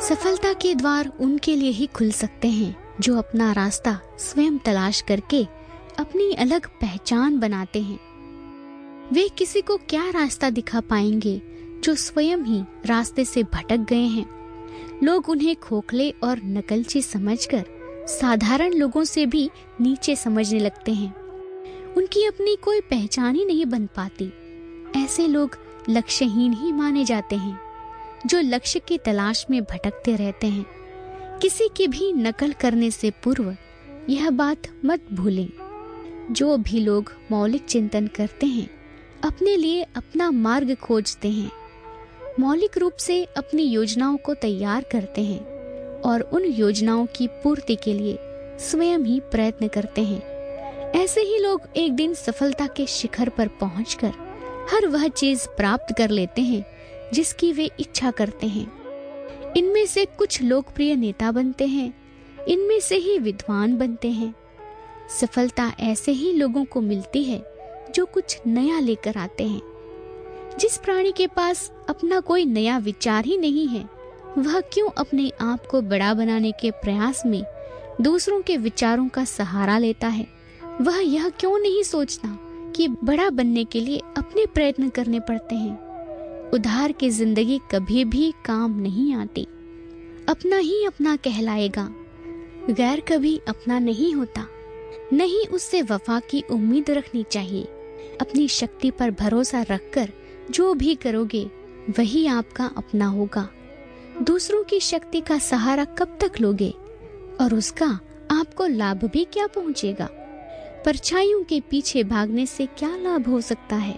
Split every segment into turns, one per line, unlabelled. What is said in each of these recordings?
सफलता के द्वार उनके लिए ही खुल सकते हैं जो अपना रास्ता स्वयं तलाश करके अपनी अलग पहचान बनाते हैं। वे किसी को क्या रास्ता दिखा पाएंगे जो स्वयं ही रास्ते से भटक गए हैं। लोग उन्हें खोखले और नकलची समझकर साधारण लोगों से भी नीचे समझने लगते हैं। उनकी अपनी कोई पहचान ही नहीं बन पाती। ऐसे लोग लक्ष्यहीन ही माने जाते हैं जो लक्ष्य की तलाश में भटकते रहते हैं। किसी की भी नकल करने से पूर्व यह बात मत भूलें, जो भी लोग मौलिक चिंतन करते हैं अपने लिए अपना मार्ग खोजते हैं, मौलिक रूप से अपनी योजनाओं को तैयार करते हैं और उन योजनाओं की पूर्ति के लिए स्वयं ही प्रयत्न करते हैं। ऐसे ही लोग एक दिन सफलता के शिखर पर पहुंचकर हर वह चीज प्राप्त कर लेते हैं जिसकी वे इच्छा करते हैं। इनमें से कुछ लोकप्रिय नेता बनते हैं, इनमें से ही विद्वान बनते हैं। सफलता ऐसे ही लोगों को मिलती है जो कुछ नया लेकर आते हैं। जिस प्राणी के पास अपना कोई नया विचार ही नहीं है, वह क्यों अपने आप को बड़ा बनाने के प्रयास में दूसरों के विचारों का सहारा लेता है। वह यह क्यों नहीं सोचता कि बड़ा बनने के लिए अपने प्रयत्न करने पड़ते हैं। उधार की जिंदगी कभी भी काम नहीं आती। अपना ही अपना कहलाएगा, गैर कभी अपना नहीं होता। नहीं उससे वफा की उम्मीद रखनी चाहिए। अपनी शक्ति पर भरोसा रखकर जो भी करोगे वही आपका अपना होगा। दूसरों की शक्ति का सहारा कब तक लोगे और उसका आपको लाभ भी क्या पहुंचेगा। परछाइयों के पीछे भागने से क्या लाभ हो सकता है।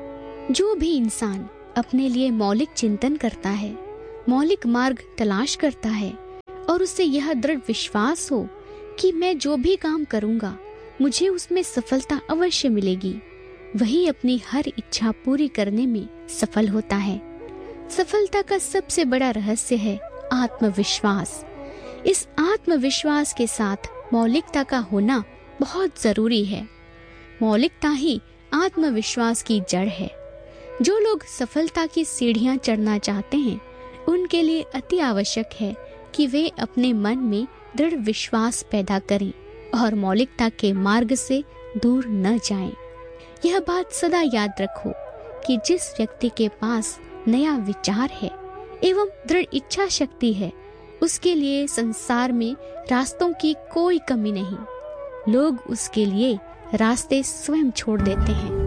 जो भी इंसान अपने लिए मौलिक चिंतन करता है, मौलिक मार्ग तलाश करता है और उसे यह दृढ़ विश्वास हो कि मैं जो भी काम करूंगा मुझे उसमें सफलता अवश्य मिलेगी, वही अपनी हर इच्छा पूरी करने में सफल होता है। सफलता का सबसे बड़ा रहस्य है आत्मविश्वास। इस आत्मविश्वास के साथ मौलिकता का होना बहुत जरूरी है। मौलिकता ही आत्मविश्वास की जड़ है। जो लोग सफलता की सीढ़ियां चढ़ना चाहते हैं उनके लिए अति आवश्यक है कि वे अपने मन में दृढ़ विश्वास पैदा करें और मौलिकता के मार्ग से दूर न जाएं। यह बात सदा याद रखो कि जिस व्यक्ति के पास नया विचार है एवं दृढ़ इच्छा शक्ति है, उसके लिए संसार में रास्तों की कोई कमी नहीं। लोग उसके लिए रास्ते स्वयं छोड़ देते हैं।